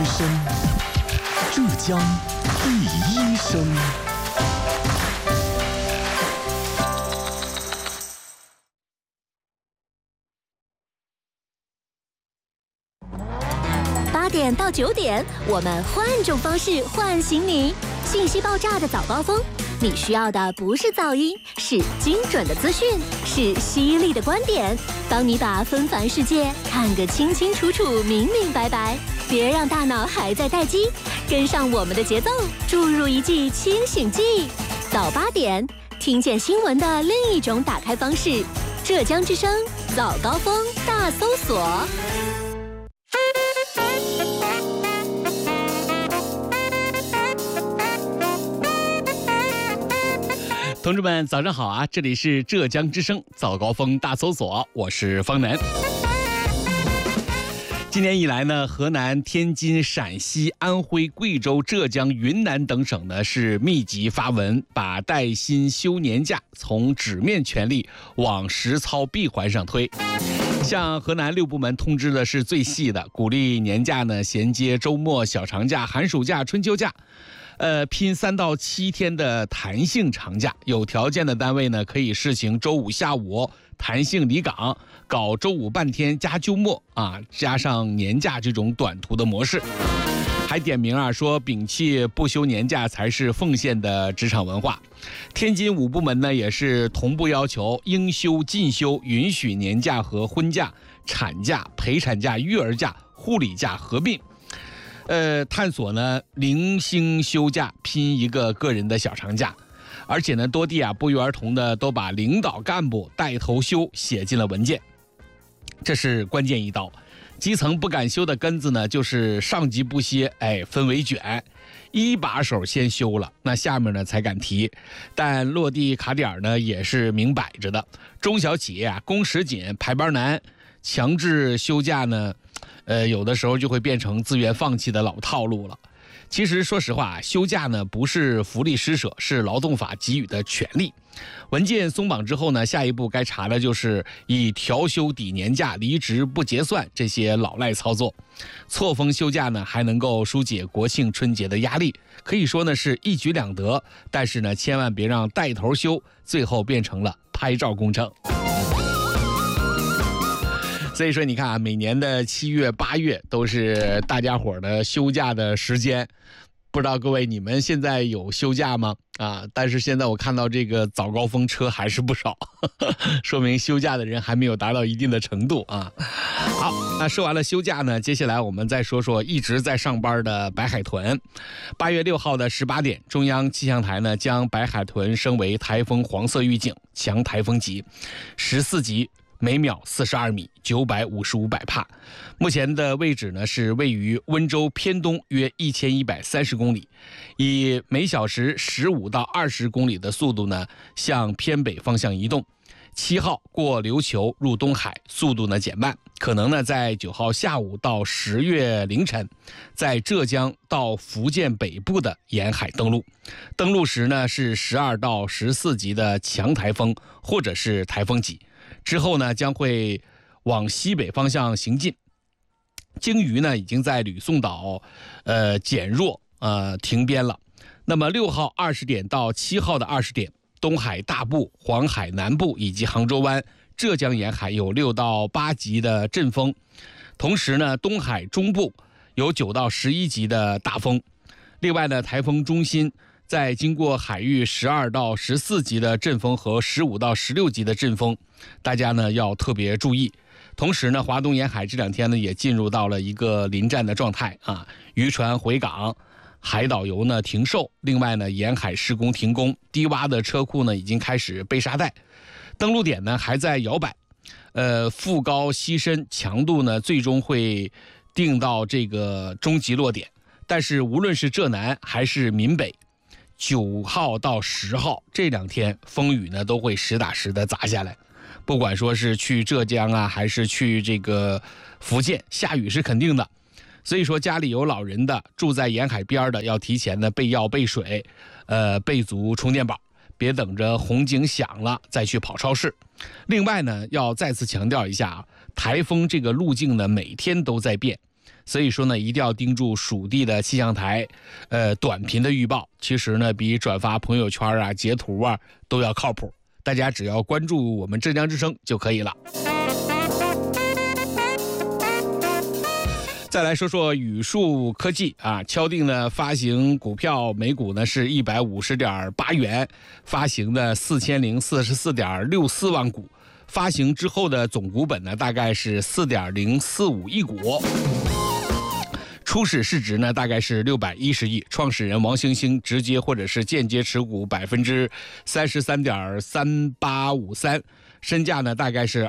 之声，浙江第一声。 8点到9点，我们换种方式唤醒你。信息爆炸的早高峰，你需要的不是噪音，是精准的资讯，是犀利的观点，帮你把纷繁世界看个清清楚楚、明明白白。别让大脑还在待机，跟上我们的节奏，注入一剂清醒剂。早8点，听见新闻的另一种打开方式。浙江之声早高峰大搜索。 同志们，早上好啊！这里是浙江之声早高峰大搜索，我是方南。今年以来呢，河南、天津、陕西、安徽、贵州、浙江、云南等省呢是密集发文，把带薪休年假从纸面权利往实操闭环上推。像河南6部门通知的是最细的，鼓励年假呢衔接周末、小长假、寒暑假、春秋假。拼3到7天的弹性长假，有条件的单位呢可以试行周5下午弹性离岗，搞周5半天加周末啊，加上年假这种短途的模式。还点名说摒弃不休年假才是奉献的职场文化。天津5部门呢也是同步要求应休尽休，允许年假和婚假、产假、陪产假、育儿假、护理假合并。探索呢零星休假，拼一个个人的小长假。而且呢多地不约而同的都把领导干部带头休写进了文件，这是关键一刀。基层不敢休的根子呢就是上级不歇，氛围卷，一把手先休了，那下面呢才敢提。但落地卡点呢也是明摆着的，中小企业工时紧、排班难，强制休假呢有的时候就会变成自愿放弃的老套路了。其实说实话，休假呢不是福利施舍，是劳动法给予的权利。文件松绑之后呢，下一步该查的就是以调休抵年假、离职不结算这些老赖操作。错峰休假呢还能够疏解国庆春节的压力，可以说呢是一举两得。但是呢千万别让带头休最后变成了拍照工程。所以说你看每年的7月、8月都是大家伙的休假的时间，不知道各位你们现在有休假吗？但是现在我看到这个早高峰车还是不少，说明休假的人还没有达到一定的程度啊。好，那说完了休假呢，接下来我们再说说一直在上班的白海豚。8月6号的18点，中央气象台呢将白海豚升为台风黄色预警，强台风级，14级。每秒42米，955百帕。目前的位置呢是位于温州偏东约1130公里，以每小时15到20公里的速度呢向偏北方向移动。7号过琉球入东海，速度呢减慢，可能呢在9号下午到10月凌晨，在浙江到福建北部的沿海登陆。登陆时呢是12到14级的强台风或者是台风级。之后呢，将会往西北方向行进。鲸鱼呢，已经在吕宋岛，减弱，停编了。那么6号20点到7号的20点，东海大部、黄海南部以及杭州湾、浙江沿海有6到8级的阵风。同时呢，东海中部有9到11级的大风。另外呢，台风中心在经过海域12到14级的阵风和15到16级的阵风，大家呢要特别注意。同时呢，华东沿海这2天呢也进入到了一个临战的状态啊，渔船回港，海导游呢停售。另外呢，沿海施工停工，低洼的车库呢已经开始背沙袋，登陆点呢还在摇摆，副高西深，强度呢最终会定到这个中级落点。但是无论是浙南还是闽北，9号到10号这2天风雨呢都会实打实的砸下来，不管说是去浙江还是去这个福建，下雨是肯定的。所以说家里有老人的，住在沿海边的，要提前的备药备水，备足充电宝，别等着红警响了再去跑超市。另外呢，要再次强调一下台风这个路径呢每天都在变， 所以说呢，一定要盯住属地的气象台，短频的预报，其实呢比转发朋友圈啊、截图啊都要靠谱。大家只要关注我们浙江之声就可以了。再来说说宇树科技啊，敲定的发行股票每股呢是150.8元，发行的4044.64万股，发行之后的总股本呢大概是4.045亿股。初始市值呢大概是610亿，创始人王兴兴直接或者是间接持股33.3853%，身价呢大概是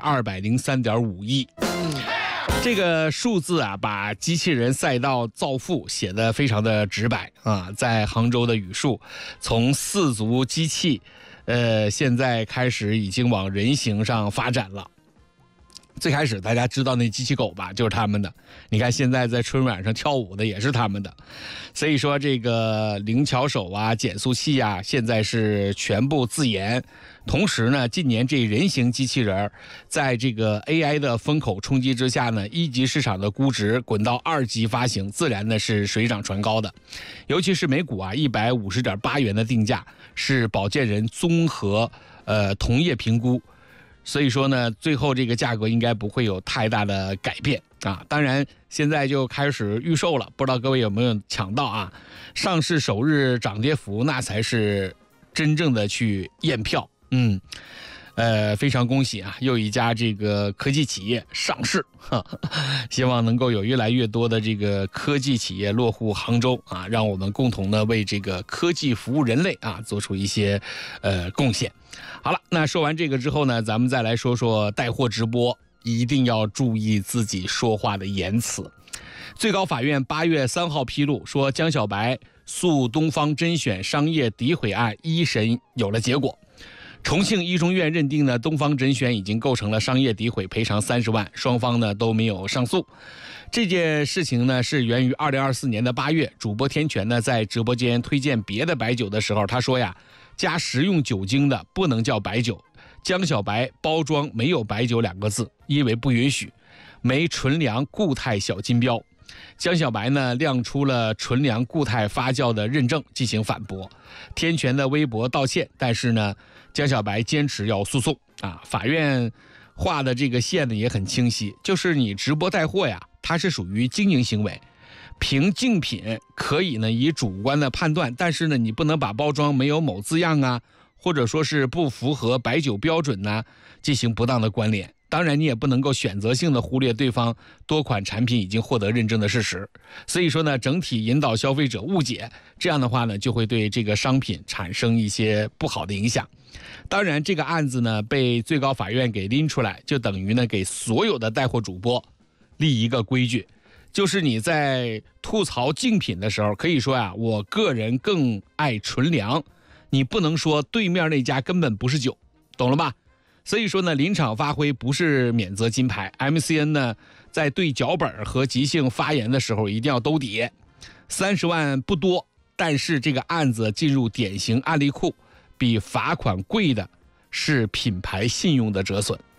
203.5亿。这个数字啊，把机器人赛道造富写得非常的直白啊。在杭州的宇树，从4足机器，现在开始已经往人形上发展了。最开始大家知道那机器狗吧，就是他们的。你看现在在春晚上跳舞的也是他们的。所以说这个灵巧手啊、减速器啊，现在是全部自研。同时呢，近年这人形机器人在这个 AI 的风口冲击之下呢，1级市场的估值滚到2级发行，自然呢是水涨船高的。尤其是每股啊150.8元的定价，是保荐人综合同业评估。所以说呢，最后这个价格应该不会有太大的改变啊。当然，现在就开始预售了，不知道各位有没有抢到啊？上市首日涨跌幅，那才是真正的去验票。非常恭喜啊，又一家这个科技企业上市，希望能够有越来越多的这个科技企业落户杭州啊，让我们共同的为这个科技服务人类啊，做出一些贡献。好了，那说完这个之后呢，咱们再来说说带货直播，一定要注意自己说话的言辞。最高法院8月3号披露说，江小白诉东方甄选商业诋毁案一审有了结果。重庆一中院认定呢，东方甄选已经构成了商业诋毁，赔偿30万，双方呢都没有上诉。这件事情呢是源于2024年的8月，主播天权呢在直播间推荐别的白酒的时候，他说呀，加食用酒精的不能叫白酒，江小白包装没有白酒2个字，因为不允许，没纯粮固态小金标。江小白呢亮出了纯粮固态发酵的认证进行反驳，天权的微博道歉，但是呢江小白坚持要诉讼啊。法院画的这个线呢也很清晰，就是你直播带货呀，它是属于经营行为，凭竞品可以呢以主观的判断，但是呢你不能把包装没有某字样啊，或者说是不符合白酒标准呢进行不当的关联。当然你也不能够选择性的忽略对方多款产品已经获得认证的事实。所以说呢，整体引导消费者误解，这样的话呢就会对这个商品产生一些不好的影响。当然这个案子呢被最高法院给拎出来，就等于呢给所有的带货主播立一个规矩，就是你在吐槽竞品的时候，可以说啊，我个人更爱纯粮，你不能说对面那家根本不是酒，懂了吧？所以说呢，临场发挥不是免责金牌。MCN 呢，在对脚本和即兴发言的时候一定要兜底。30万不多，但是这个案子进入典型案例库，比罚款贵的是品牌信用的折损。